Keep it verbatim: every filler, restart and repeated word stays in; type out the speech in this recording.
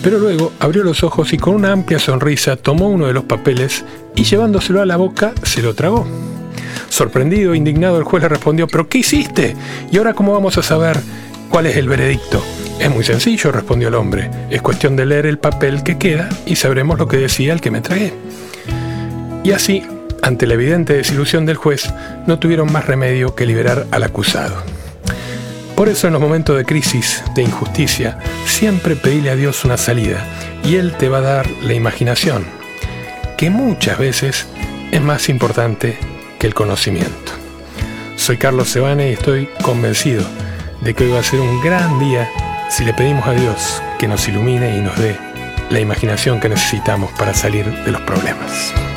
Pero luego abrió los ojos y con una amplia sonrisa tomó uno de los papeles y llevándoselo a la boca se lo tragó. Sorprendido e indignado, el juez le respondió: ¿pero qué hiciste? ¿Y ahora cómo vamos a saber cuál es el veredicto? Es muy sencillo, respondió el hombre. Es cuestión de leer el papel que queda y sabremos lo que decía el que me tragué. Y así, ante la evidente desilusión del juez, no tuvieron más remedio que liberar al acusado. Por eso, en los momentos de crisis, de injusticia, siempre pedile a Dios una salida y Él te va a dar la imaginación, que muchas veces es más importante que el conocimiento. Soy Carlos Sebane y estoy convencido de que hoy va a ser un gran día si le pedimos a Dios que nos ilumine y nos dé la imaginación que necesitamos para salir de los problemas.